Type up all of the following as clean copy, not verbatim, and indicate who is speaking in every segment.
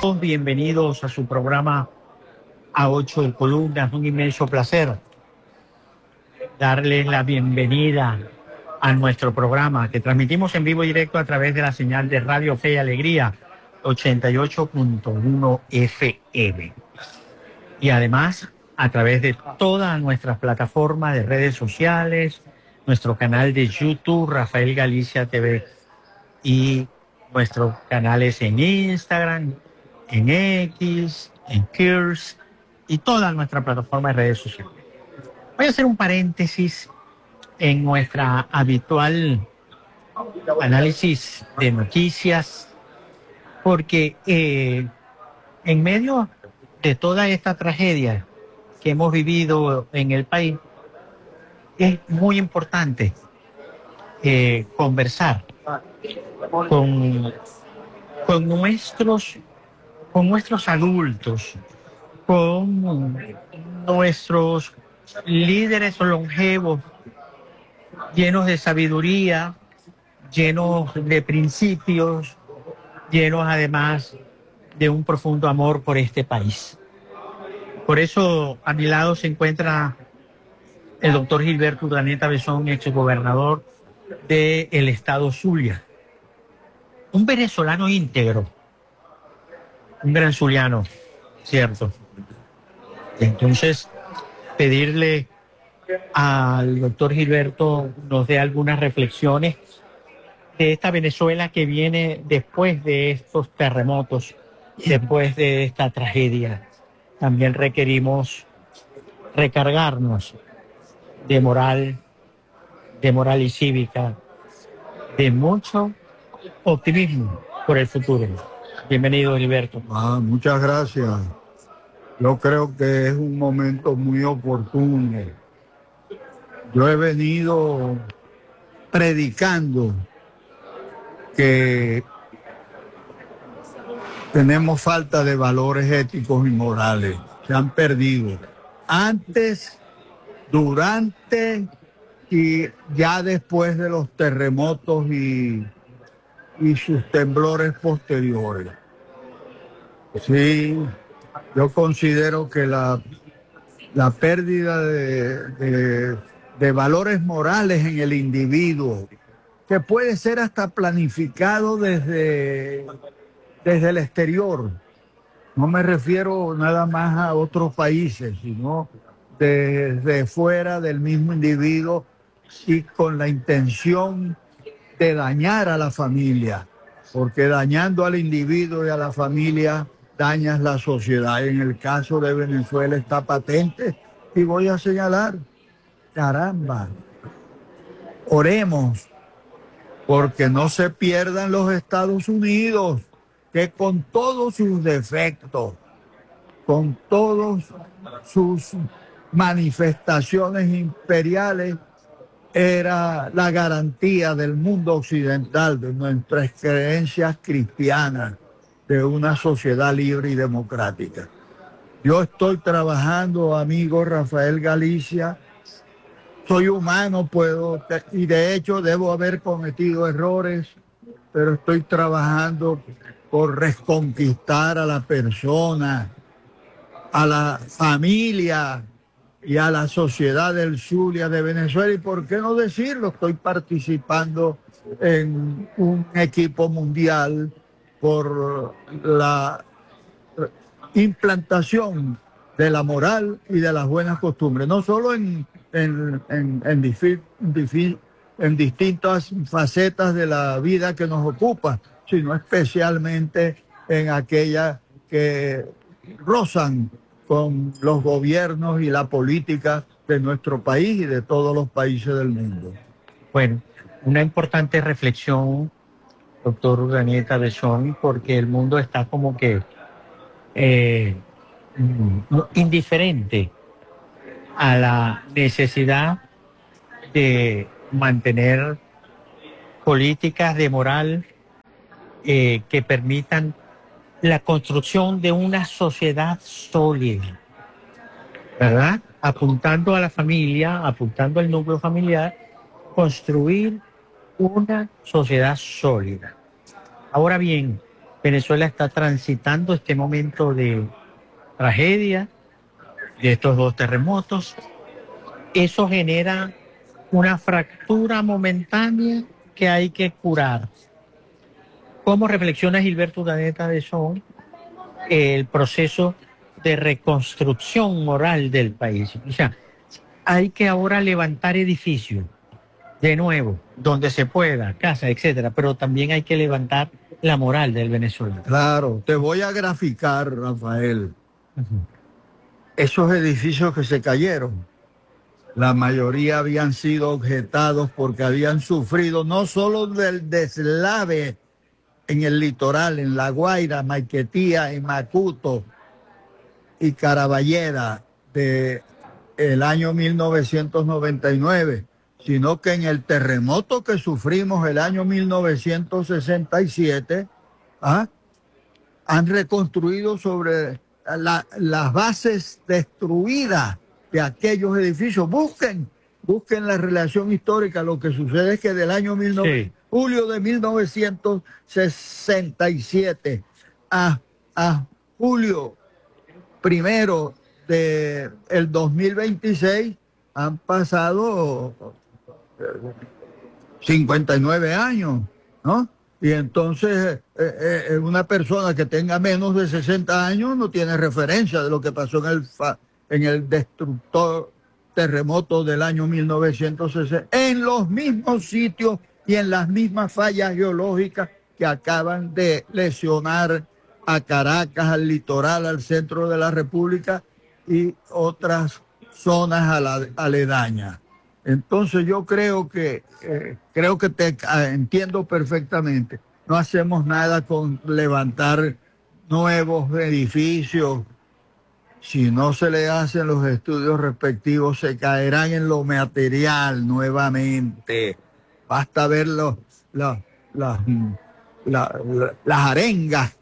Speaker 1: Bienvenidos a su programa A Ocho Columnas. Un inmenso placer darles la bienvenida a nuestro programa que transmitimos en vivo y directo a través de la señal de Radio Fe y Alegría 88.1 FM. Y además a través de todas nuestras plataformas de redes sociales, nuestro canal de YouTube, Rafael Galicia TV, y nuestros canales en Instagram, en X, en Curse y toda nuestra plataforma de redes sociales. Voy a hacer un paréntesis en nuestra habitual análisis de noticias, porque en medio de toda esta tragedia que hemos vivido en el país, es muy importante conversar con, con nuestros adultos, con nuestros líderes longevos, llenos de sabiduría, llenos de principios, llenos además de un profundo amor por este país. Por eso a mi lado se encuentra el doctor Gilberto Urdaneta Bessón, exgobernador del estado Zulia. Un venezolano íntegro, un gran zuliano, ¿cierto? Entonces, pedirle al doctor Gilberto nos dé algunas reflexiones de esta Venezuela que viene después de estos terremotos, después de esta tragedia. También requerimos recargarnos de moral y cívica, de mucho optimismo por el futuro. Bienvenido, Gilberto.
Speaker 2: Muchas gracias. Yo creo que es un momento muy oportuno. Yo he venido predicando que tenemos falta de valores éticos y morales. Se han perdido. Antes, durante y ya después de los terremotos y sus temblores posteriores. Sí, yo considero que la pérdida de valores morales en el individuo, que puede ser hasta planificado desde el exterior. No me refiero nada más a otros países, sino desde fuera del mismo individuo y con la intención de dañar a la familia, porque dañando al individuo y a la familia dañas la sociedad. En el caso de Venezuela está patente y voy a señalar, caramba, oremos porque no se pierdan los Estados Unidos, que con todos sus defectos, con todas sus manifestaciones imperiales, era la garantía del mundo occidental, de nuestras creencias cristianas, de una sociedad libre y democrática. Yo estoy trabajando, amigo Rafael Galicia, soy humano, y de hecho debo haber cometido errores, pero estoy trabajando por reconquistar a la persona, a la familia y a la sociedad del Zulia de Venezuela. Y por qué no decirlo, estoy participando en un equipo mundial por la implantación de la moral y de las buenas costumbres, no solo en distintas facetas de la vida que nos ocupa, sino especialmente en aquellas que rozan con los gobiernos y la política de nuestro país y de todos los países del mundo.
Speaker 1: Bueno, una importante reflexión, doctor Urdaneta Bessón, porque el mundo está como que indiferente a la necesidad de mantener políticas de moral que permitan la construcción de una sociedad sólida, ¿verdad? Apuntando a la familia, apuntando al núcleo familiar, construir una sociedad sólida. Ahora bien, Venezuela está transitando este momento de tragedia, de estos dos terremotos. Eso genera una fractura momentánea que hay que curar. ¿Cómo reflexiona Gilberto Urdaneta de eso? El proceso de reconstrucción moral del país. O sea, hay que ahora levantar edificios de nuevo, donde se pueda, casa, etcétera, pero también hay que levantar la moral del venezolano.
Speaker 2: Claro, te voy a graficar, Rafael,
Speaker 1: Ujú.
Speaker 2: esos edificios que se cayeron. La mayoría habían sido objetados porque habían sufrido no solo del deslave en el litoral, en La Guaira, Maiquetía, en Macuto y Caraballeda de el año 1999, sino que en el terremoto que sufrimos el año 1967, ¿ah? Han reconstruido sobre las bases destruidas de aquellos edificios. Busquen la relación histórica. Lo que sucede es que del año
Speaker 1: Sí.
Speaker 2: julio de 1967 a julio primero de el 2026 han pasado 59 años, ¿no? Y entonces una persona que tenga menos de 60 años no tiene referencia de lo que pasó en el destructor terremoto del año 1960, en los mismos sitios y en las mismas fallas geológicas que acaban de lesionar a Caracas, al litoral, al centro de la República y otras zonas aledañas. Entonces yo creo que te entiendo perfectamente. No hacemos nada con levantar nuevos edificios. Si no se le hacen los estudios respectivos, se caerán en lo material nuevamente. Basta ver los- las, las arengas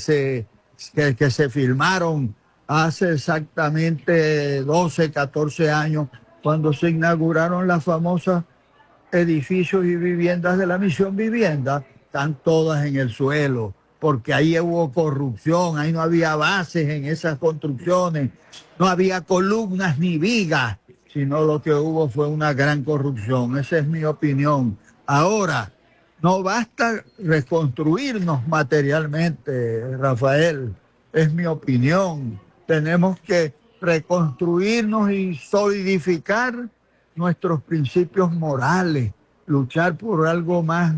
Speaker 2: que se filmaron hace exactamente 12, 14 años, cuando se inauguraron las famosas edificios y viviendas de la Misión Vivienda. Están todas en el suelo, porque ahí hubo corrupción, ahí no había bases en esas construcciones, no había columnas ni vigas, sino lo que hubo fue una gran corrupción. Esa es mi opinión. Ahora, no basta reconstruirnos materialmente, Rafael, es mi opinión. Tenemos que reconstruirnos y solidificar nuestros principios morales, luchar por algo más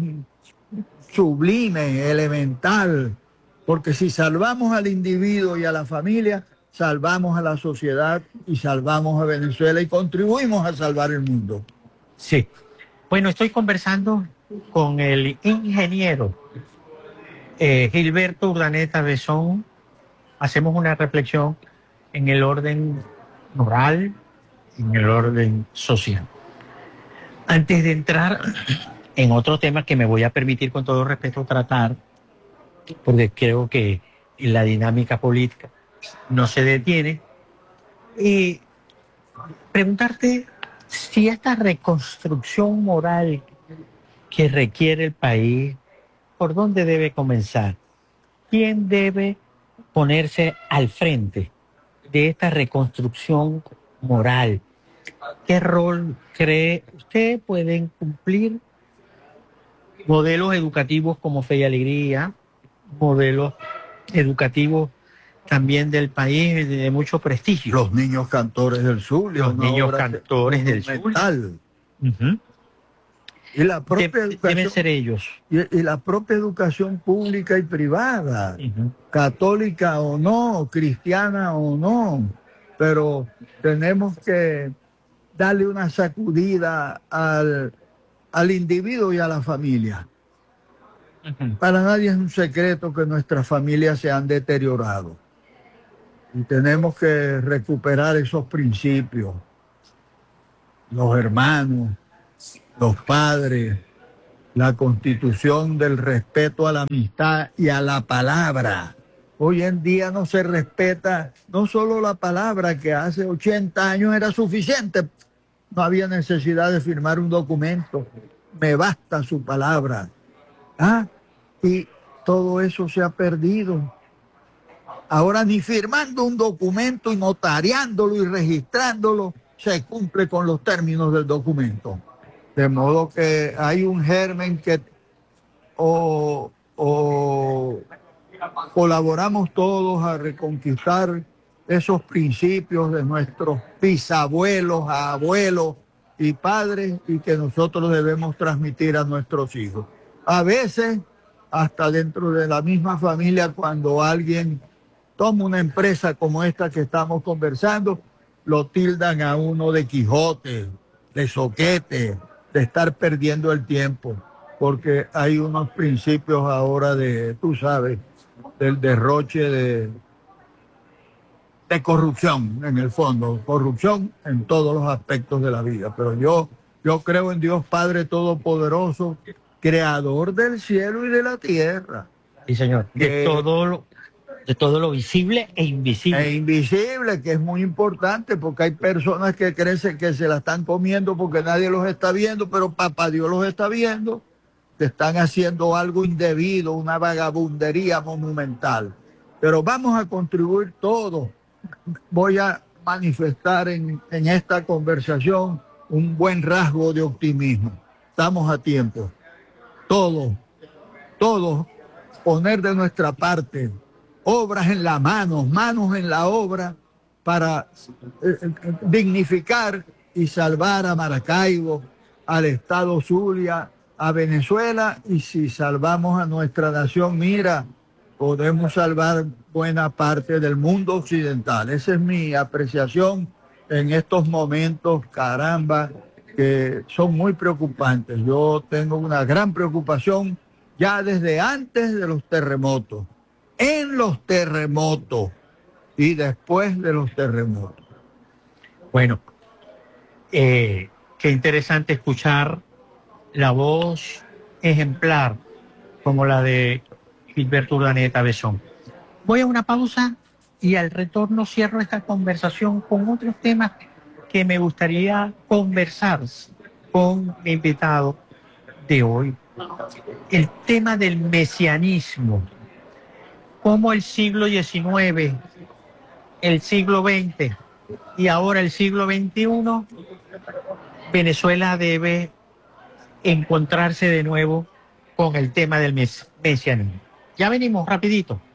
Speaker 2: sublime, elemental, porque si salvamos al individuo y a la familia, salvamos a la sociedad y salvamos a Venezuela y contribuimos a salvar el mundo.
Speaker 1: Sí. Bueno, estoy conversando con el ingeniero Gilberto Urdaneta Besón. Hacemos una reflexión en el orden moral, en el orden social. Antes de entrar en otro tema que me voy a permitir con todo respeto tratar, porque creo que la dinámica política no se detiene, y preguntarte si esta reconstrucción moral que requiere el país, ¿por dónde debe comenzar? ¿Quién debe ponerse al frente de esta reconstrucción moral? ¿Qué rol cree usted pueden cumplir modelos educativos como Fe y Alegría, modelos educativos también del país de mucho prestigio?
Speaker 2: Los niños cantores del Zulia,
Speaker 1: Los
Speaker 2: una
Speaker 1: niños
Speaker 2: obra
Speaker 1: cantores del Zulia.
Speaker 2: monumental.
Speaker 1: Ujú.
Speaker 2: Y la propia
Speaker 1: Deben
Speaker 2: educación,
Speaker 1: ser ellos.
Speaker 2: y la propia educación pública y privada,
Speaker 1: Ujú.
Speaker 2: católica o no, cristiana o no, pero tenemos que darle una sacudida al individuo y a la familia.
Speaker 1: Ujú.
Speaker 2: Para nadie es un secreto que nuestras familias se han deteriorado y tenemos que recuperar esos principios, los hermanos, los padres, la constitución del respeto a la amistad y a la palabra. Hoy en día no se respeta no solo la palabra, que hace 80 años era suficiente, no había necesidad de firmar un documento, me basta su palabra. ¿Ah? Y todo eso se ha perdido. Ahora ni firmando un documento y notariándolo y registrándolo se cumple con los términos del documento. De modo que hay un germen que o colaboramos todos a reconquistar esos principios de nuestros bisabuelos, abuelos y padres y que nosotros debemos transmitir a nuestros hijos. A veces, hasta dentro de la misma familia, cuando alguien toma una empresa como esta que estamos conversando, lo tildan a uno de Quijote, de soquete, de estar perdiendo el tiempo, porque hay unos principios ahora de, tú sabes, del derroche de corrupción, en el fondo, corrupción en todos los aspectos de la vida. Pero yo creo en Dios Padre Todopoderoso, creador del cielo y de la tierra.
Speaker 1: Sí, señor. De todo lo visible e invisible.
Speaker 2: E invisible, que es muy importante, porque hay personas que creen que se la están comiendo porque nadie los está viendo, pero papá Dios los está viendo, que están haciendo algo indebido, una vagabundería monumental. Pero vamos a contribuir todos. Voy a manifestar en esta conversación un buen rasgo de optimismo. Estamos a tiempo. Todos poner de nuestra parte, obras en la mano, manos en la obra, para dignificar y salvar a Maracaibo, al estado Zulia, a Venezuela, y si salvamos a nuestra nación, mira, podemos salvar buena parte del mundo occidental. Esa es mi apreciación en estos momentos, caramba, que son muy preocupantes. Yo tengo una gran preocupación ya desde antes de los terremotos, en los terremotos y después de los terremotos.
Speaker 1: Bueno, qué interesante escuchar la voz ejemplar como la de Gilberto Urdaneta Bessón. Voy a una pausa y al retorno cierro esta conversación con otros temas que me gustaría conversar con mi invitado de hoy. El tema del mesianismo, cómo el siglo XIX, el siglo XX y ahora el siglo XXI, Venezuela debe encontrarse de nuevo con el tema del mesianismo. Ya venimos rapidito.